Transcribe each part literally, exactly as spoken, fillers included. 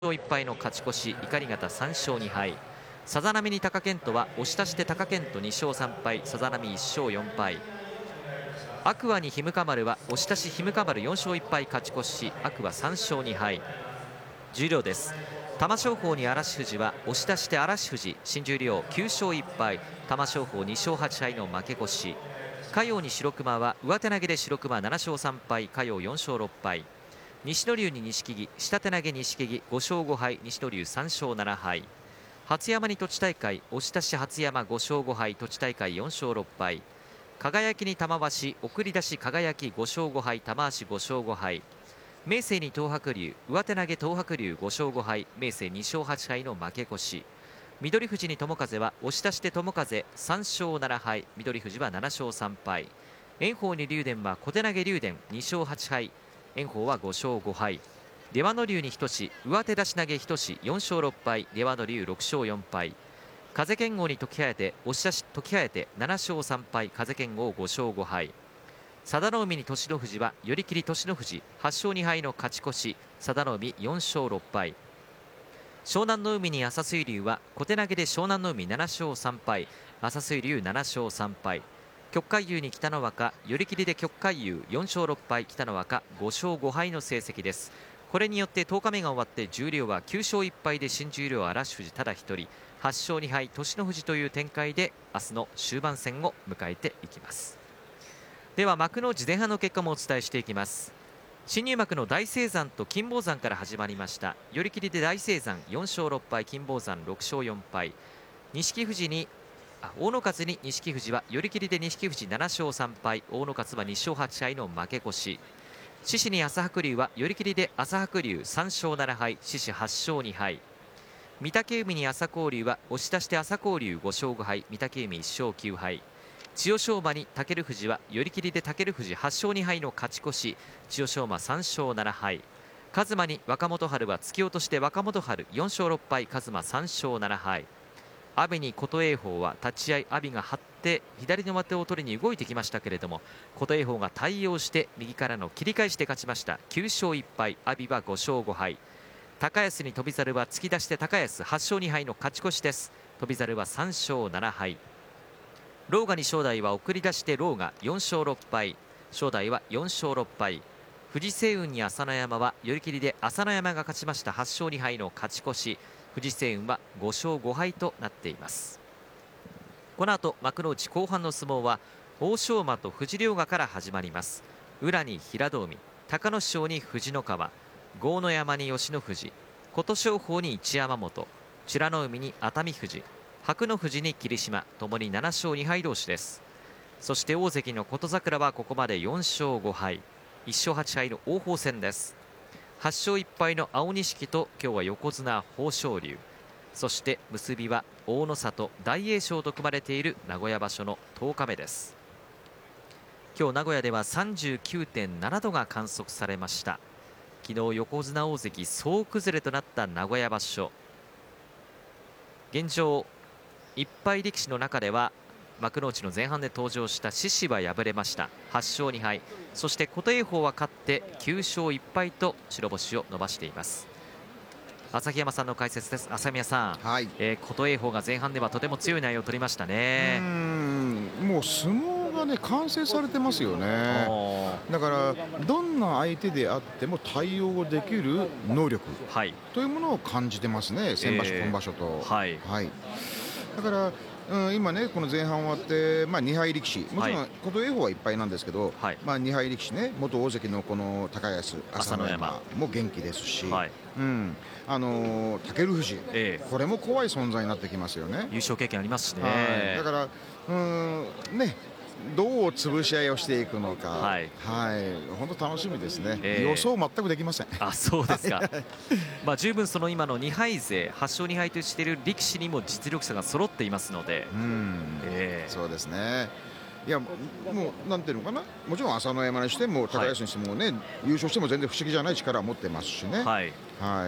いっぱいの勝ち越し、碇形さん勝に敗。さざ波に貴健斗は押し出して貴健斗に勝さん敗、さざ波いっ勝よん敗。天空海にひむか丸は押し出しひむか丸よん勝いっ敗勝ち越し、天空海さん勝に敗。十両です。玉正鳳に嵐富士は押し出して嵐富士、新十両きゅう勝いっ敗、玉正鳳に勝はち敗の負け越し。嘉陽に白熊は上手投げで白熊なな勝さん敗、嘉陽よん勝ろっ敗。西の龍に錦木、下手投げ錦木ご勝ご敗、西の龍さん勝なな敗。初山に栃大会、押し出し初山ご勝ご敗、栃大会よん勝ろっ敗。輝に玉鷲、送り出し輝ご勝ご敗、玉鷲ご勝ご敗。明生に東白龍、上手投げ東白龍ご勝ご敗、明生に勝はち敗の負け越し。翠富士に友風は押し出して友風さん勝なな敗、翠富士はなな勝さん敗。炎鵬に竜電は小手投げ竜電に勝はち敗、炎鵬はご勝ご敗。出羽ノ龍に日翔、上手出し投げ日翔よん勝ろっ敗、出羽ノ龍ろく勝よん敗。風剣豪に時疾風、押し出し時疾風なな勝さん敗、風剣豪ご勝ご敗。佐田の海に栃ノ富士は寄り切り栃ノ富士はち勝に敗の勝ち越し、佐田の海よん勝ろっ敗。湘南の海に朝水龍は小手投げで湘南の海なな勝さん敗、朝水龍なな勝さん敗。旭海遊に北の若、寄り切りで旭海遊よん勝ろっ敗、北の若ご勝ご敗の成績です。これによってとおかめが終わって十両はきゅう勝いっ敗で新十両嵐富士ただ一人、はち勝に敗栃ノ富士という展開で明日の終盤戦を迎えていきます。では幕内前半の結果もお伝えしていきます。新入幕の大青山と金峰山から始まりました。寄り切りで大青山よん勝ろっ敗、金峰山ろく勝よん敗。錦富士にあ大野勝に錦富士は寄り切りで錦富士なな勝さん敗、大野勝はに勝はち敗の負け越し。獅子に朝白龍は寄り切りで朝白龍さん勝なな敗、獅子はち勝に敗。御嶽海に朝紅龍は押し出して朝紅龍ご勝ご敗、御嶽海いち勝きゅう敗。千代翔馬に武富士は寄り切りで武富士はち勝に敗の勝ち越し、千代翔馬さん勝なな敗。一馬に若元春は突き落として若元春よん勝ろっ敗、一馬さん勝なな敗。阿炎に琴恵光は立ち合い阿炎が張って左の上手を取りに動いてきましたけれども、琴恵光が対応して右からの切り返して勝ちました。きゅう勝いっ敗、阿炎はご勝ご敗。高安に翔猿は突き出して高安はち勝に敗の勝ち越しです。翔猿はさん勝なな敗。狼雅に正代は送り出して狼雅よん勝ろっ敗、正代はよん勝ろっ敗。藤青雲に朝乃山は寄り切りで朝乃山が勝ちました。はち勝に敗の勝ち越し、藤青雲はご勝ご敗となっています。この後幕内後半の相撲は欧勝馬と藤両雅から始まります。宇良に平戸海、隆の勝に藤の川、豪ノ山に吉野富士、琴勝峰に一山本、美ノ海に熱海富士、白の富士に霧島、ともになな勝に敗同士です。そして大関の琴櫻はここまでよん勝ご敗、いち勝はち敗の王鵬戦です。はち勝いっ敗の青錦と今日は横綱豊昇龍、そして結びは大の里大栄翔と組まれている名古屋場所のとおかめです。今日名古屋では さんじゅうきゅうてんなな 度が観測されました。昨日横綱大関総崩れとなった名古屋場所、現状いっ敗力士の中では幕内の前半で登場した獅司は敗れました。はち勝に敗。そして琴恵光は勝ってきゅう勝いっ敗と白星を伸ばしています。朝日山さんの解説です。朝宮さん、はい、えー、琴恵光が前半ではとても強い内容を取りましたね。 うーん、もう相撲がね完成されてますよね。だからどんな相手であっても対応できる能力、はい、というものを感じてますね、先場所、えー、今場所と、はいはい、だからうん、今ねこの前半終わって、まあ、に敗力士、もちろん琴恵光はいっ敗なんですけど、はい、まあ、に敗力士ね、元大関のこの高安、朝乃山も元気ですし、はい、うん、あのー、武富士、ええ、これも怖い存在になってきますよね。 優勝経験ありますしね、 はい、だからうんね、どう潰し合いをしていくのか、はい、はい、本当楽しみですね、えー、予想全くできません。 あ、そうですかまあ十分その今のに敗勢はち勝に敗としている力士にも実力者が揃っていますので、うん、えー、 そうですね。いやもうなんていうのかな、もちろん朝乃山にしても高安にしてもね、はい、優勝しても全然不思議じゃない力を持ってますしね、はいはい、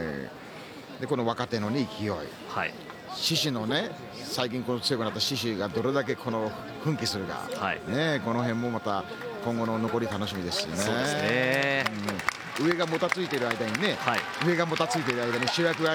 でこの若手の、ね、勢い、はい、獅司のね、最近この強くなった獅司がどれだけこの奮起するか、はい、ね、この辺もまた今後の残り楽しみですしね。 そうですね、 上がもたついてる間にね、 はい、 上がもたついてる間に主役が